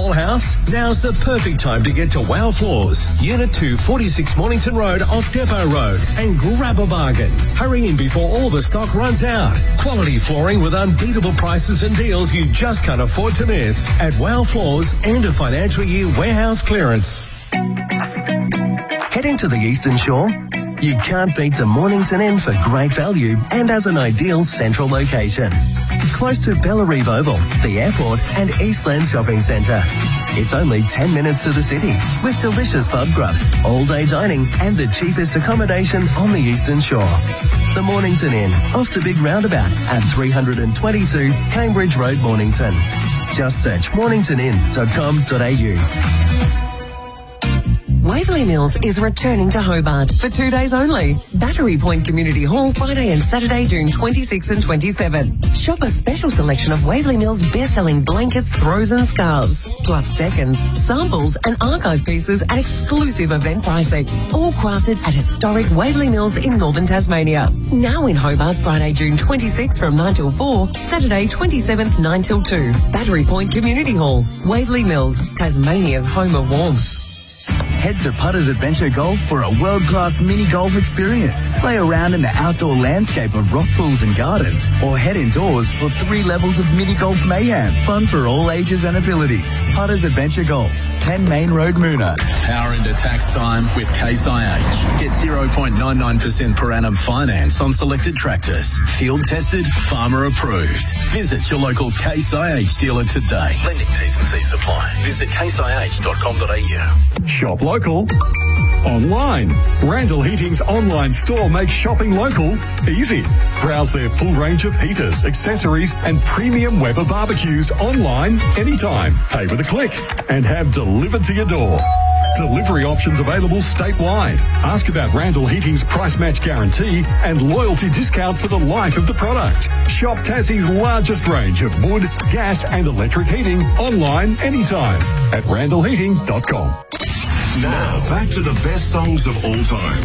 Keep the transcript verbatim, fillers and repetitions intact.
whole house? Now's the perfect time to get to Wow Floors, Unit two, forty-six Mornington Road off Depot Road, and grab a bargain. Hurry in before all the stock runs out. Quality flooring with unbeatable prices and deals you just can't afford to miss. At Wow Floors, end of financial year warehouse clearance. Heading to the Eastern Shore? You can't beat the Mornington Inn for great value and as an ideal central location. Close to Bellarive Oval, the airport and Eastland Shopping Centre. It's only ten minutes to the city with delicious pub grub, all-day dining and the cheapest accommodation on the Eastern Shore. The Mornington Inn, off the big roundabout at three twenty-two Cambridge Road, Mornington. Just search mornington inn dot com dot a u. Waverley Mills is returning to Hobart for two days only. Battery Point Community Hall, Friday and Saturday, June twenty-sixth and twenty-seventh. Shop a special selection of Waverley Mills best-selling blankets, throws and scarves, plus seconds, samples and archive pieces at exclusive event pricing. All crafted at historic Waverley Mills in northern Tasmania. Now in Hobart, Friday, June twenty-sixth from nine till four, Saturday twenty-seventh, nine till two. Battery Point Community Hall, Waverley Mills, Tasmania's home of warmth. Head to Putters Adventure Golf for a world-class mini golf experience. Play around in the outdoor landscape of rock pools and gardens, or head indoors for three levels of mini golf mayhem. Fun for all ages and abilities. Putters Adventure Golf, ten Main Road, Moona. Power into tax time with Case I H. Get zero point nine nine percent per annum finance on selected tractors. Field tested, farmer approved. Visit your local Case I H dealer today. Lending T's and C's apply. Visit case i h dot com dot a u. Shop local, online. Randall Heating's online store makes shopping local easy. Browse their full range of heaters, accessories and premium Weber barbecues online anytime. Pay with a click and have delivered to your door. Delivery options available statewide. Ask about Randall Heating's price match guarantee and loyalty discount for the life of the product. Shop Tassie's largest range of wood, gas and electric heating online anytime at randall heating dot com. Now, back to the best songs of all time.